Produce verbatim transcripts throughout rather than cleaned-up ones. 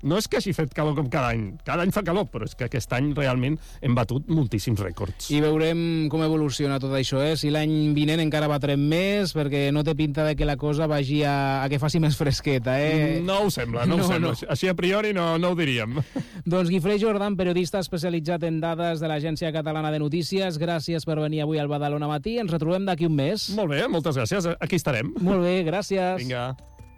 no és que hagi fet calor com cada any, cada any fa calor, però és que aquest any realment hem batut moltíssims rècords. I veurem com evoluciona tot això, eh? Si l'any vinent encara batrem més, perquè no té pinta de que la cosa vagi a, a que faci més fresqueta, eh? No ho sembla, no, no ho sembla. No. Així a priori no, no ho diríem. Doncs Guifré Jordan, periodista especialitzat en dades de l'Agència Catalana de Notícies, gràcies per venir avui al Badalona Matí. Ens retrobem d'aquí un mes. Molt bé, moltes gràcies. Aquí estarem. Molt bé, gràcies. Vinga.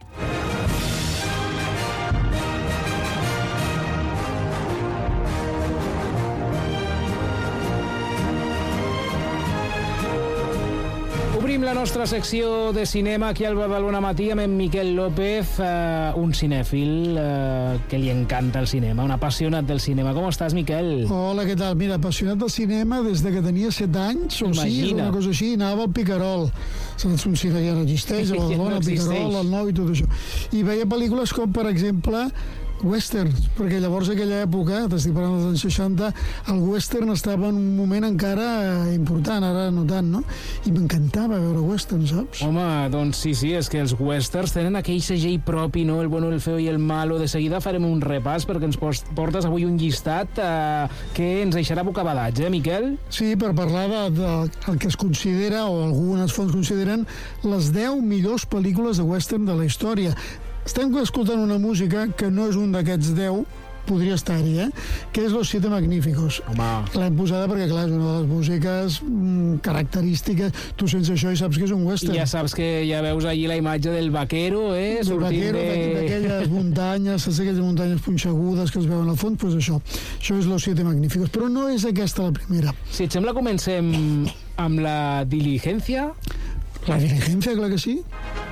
Obrim la nostra secció de cinema aquí al Badalona Matí amb en Miquel López, uh, un cinèfil uh, que li encanta el cinema, un apassionat del cinema. Com estàs, Miquel? Hola, què tal? Mira, apassionat del cinema des de que tenia set anys, o sis, una cosa així, anava al Picarol. Saps un cine que ja no existeix, a Badalona, el Picarol, el Nou i tot això. I veia pel·lícules com, per exemple, westerns, perquè llavors a aquella època, t'estic parlant dels anys seixanta, el western estava en un moment encara important, ara no tant, no? I m'encantava veure westerns, saps? Home, doncs sí, sí, és que els westerns tenen aquell segell propi, no? El bueno, el feo i el malo. De seguida farem un repàs perquè ens portes avui un llistat eh, que ens deixarà bocabadats, eh, Miquel? Sí, per parlar de, de, el que es considera, o algunes fonts consideren, les deu millors pel·lícules de western de la història. Estem escoltant una música que no és un d'aquests deu, podria estar-hi, eh? Que és Los Siete Magníficos. Home. L'hem posada perquè, clar, és una de les músiques mm, característiques. Tu sense això hi saps que és un western. I ja saps que ja veus allí la imatge del vaquero, eh? Del vaquero, de... d'aquelles muntanyes, saps aquelles muntanyes punxegudes que es veuen al fons? Doncs pues això. Això és Los Siete Magníficos. Però no és aquesta la primera. Si et sembla, comencem amb la diligència. La diligència, clar que sí.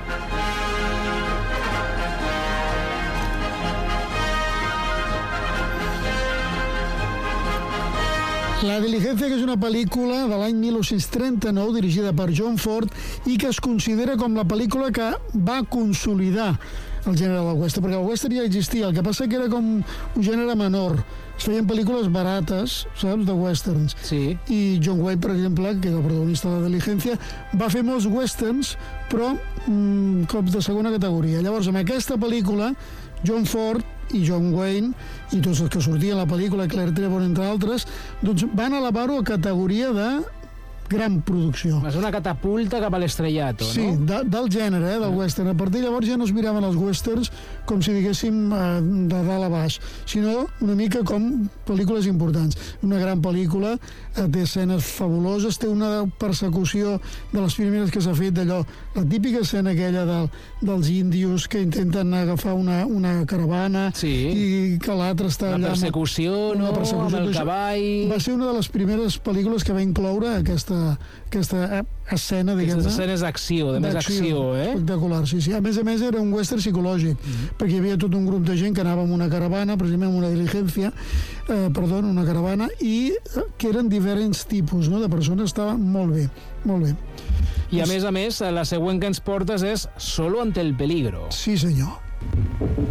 La Diligencia, que és una pel·lícula de l'any mil nou-cents trenta-nou dirigida per John Ford i que es considera com la pel·lícula que va consolidar el gènere del western, perquè el western ja existia, el que passa que era com un gènere menor. Es feien pel·lícules barates, saps, de westerns. Sí. I John Wayne, per exemple, que és el protagonista de la Diligencia, va fer molts westerns, però mmm, cops de segona categoria. Llavors, amb aquesta pel·lícula, John Ford i John Wayne i tots els que sortien a la pel·lícula, Claire Trevor entre altres, doncs van elevar-ho a categoria de gran producció. És una catapulta cap a l'estrellato, sí, no? Sí, de, del gènere, eh, del western. A partir de llavors ja no es miraven els westerns com si diguéssim eh, de dalt a baix, sinó una mica com pel·lícules importants. Una gran pel·lícula, eh, té escenes fabuloses, té una persecució de les primeres que s'ha fet d'allò, la típica escena aquella del, dels índios que intenten agafar una, una caravana, sí, i que l'altre està la allà... persecució, amb, no? persecució, amb el cavall... Va ser una de les primeres pel·lícules que va incloure aquesta aquesta escena, diguem-ne. Aquestes escenes d'acció, de més acció, eh? Espectacular, sí, sí. A més a més era un western psicològic, mm-hmm. perquè hi havia tot un grup de gent que anava amb una caravana, precisament amb una diligència, eh, perdó, una caravana, i que eren diferents tipus, no?, de persones. Estava molt bé, molt bé. I a més a més, la següent que ens portes és Solo ante el peligro. Sí, senyor.